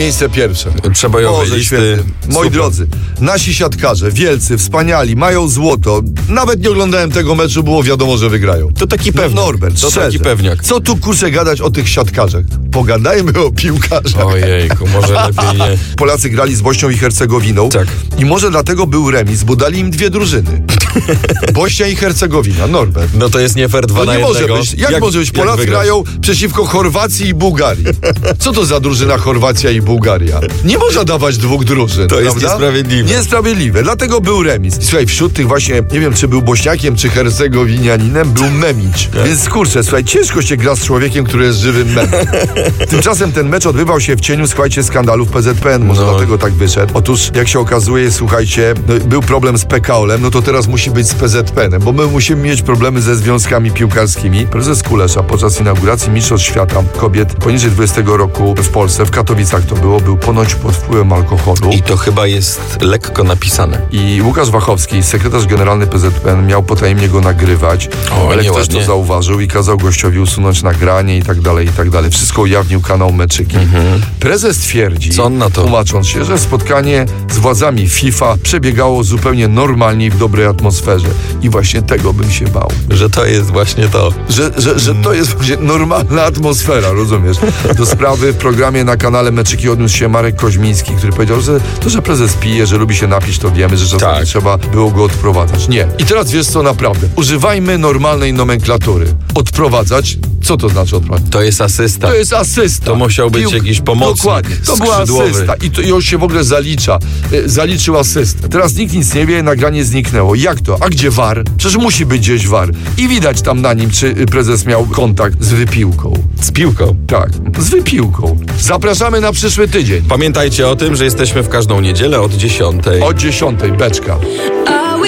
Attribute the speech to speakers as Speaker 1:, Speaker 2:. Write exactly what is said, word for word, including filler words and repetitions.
Speaker 1: miejsce pierwsze.
Speaker 2: Przebojowy
Speaker 1: Boże
Speaker 2: listy.
Speaker 1: święty. Moi
Speaker 2: Super.
Speaker 1: drodzy, nasi siatkarze, wielcy, wspaniali, mają złoto. Nawet nie oglądałem tego meczu, było wiadomo, że wygrają.
Speaker 2: To taki pewniak.
Speaker 1: Norbert,
Speaker 2: To
Speaker 1: szczerze.
Speaker 2: taki pewniak.
Speaker 1: Co tu kurczę gadać o tych siatkarzach? Pogadajmy o piłkarzach.
Speaker 2: Ojejku, może lepiej nie.
Speaker 1: Polacy grali z Bośnią i Hercegowiną.
Speaker 2: Tak.
Speaker 1: I może dlatego był remis, bo dali im dwie drużyny. Bośnia i Hercegowina, Norbert.
Speaker 2: No to jest nie fair dwa
Speaker 1: To
Speaker 2: na
Speaker 1: nie może
Speaker 2: jednego.
Speaker 1: być. Jak, może być? Polacy
Speaker 2: wygrać?
Speaker 1: grają przeciwko Chorwacji i Bułgarii. Co to za drużyna Chorwacja i Bułgaria? Nie można dawać dwóch drużyn.
Speaker 2: To jest
Speaker 1: prawda?
Speaker 2: niesprawiedliwe.
Speaker 1: Niesprawiedliwe. Dlatego był remis. Słuchaj, wśród tych właśnie, nie wiem, czy był Bośniakiem, czy Hercegowinianinem, był Memić. Więc kurczę, słuchaj, ciężko się gra z człowiekiem, który jest żywym memem. Tymczasem ten mecz odbywał się w cieniu, słuchajcie, skandalów P Z P N. Może
Speaker 2: No.
Speaker 1: dlatego tak wyszedł. Otóż, jak się okazuje, słuchajcie, no, był problem z P K O L-em, no to teraz musi być z P Z P N-em, bo my musimy mieć problemy ze związkami piłkarskimi. Prezes Kulesza podczas inauguracji Mistrzostw Świata kobiet poniżej dwudziestego roku w Polsce, w Katowicach to było, był ponoć pod wpływem alkoholu.
Speaker 2: I to chyba jest lekko napisane.
Speaker 1: I Łukasz Wachowski, sekretarz generalny P Z P N, miał potajemnie go nagrywać,
Speaker 2: O,
Speaker 1: ale ktoś
Speaker 2: nieładnie.
Speaker 1: to zauważył i kazał gościowi usunąć nagranie i tak dalej, i tak dalej. Wszystko ujawnił kanał Meczyki. Prezes twierdzi,
Speaker 2: Co on na to?
Speaker 1: tłumacząc się, że spotkanie z władzami FIFA przebiegało zupełnie normalnie i w dobrej atmosferze. I właśnie tego bym się bał.
Speaker 2: Że to jest właśnie to.
Speaker 1: Że, że, że to jest właśnie normalna atmosfera, rozumiesz? Do sprawy w programie na kanale Meczyki odniósł się Marek Koźmiński, który powiedział, że to, że prezes pije, że lubi się napić, to wiemy, że czasami
Speaker 2: Tak.
Speaker 1: trzeba było go odprowadzać. Nie. I teraz wiesz co, naprawdę. Używajmy normalnej nomenklatury. Odprowadzać. Co to znaczy odprowadzać?
Speaker 2: To jest asysta.
Speaker 1: To jest asysta.
Speaker 2: To musiał być jakiś pomocnik
Speaker 1: Dokładnie. To była
Speaker 2: skrzydłowy.
Speaker 1: asysta. I to i on się w ogóle zalicza. Y, Zaliczył asystę. Teraz nikt nic nie wie, nagranie zniknęło. Jak to? A gdzie V A R? Przecież musi być gdzieś V A R. I widać tam na nim, czy y, prezes miał kontakt z wypiłką.
Speaker 2: Z piłką.
Speaker 1: Tak, z wypiłką. Zapraszamy na przyszły tydzień.
Speaker 2: Pamiętajcie o tym, że jesteśmy w każdą niedzielę od dziesiątej.
Speaker 1: O dziesiątej, beczka.
Speaker 3: I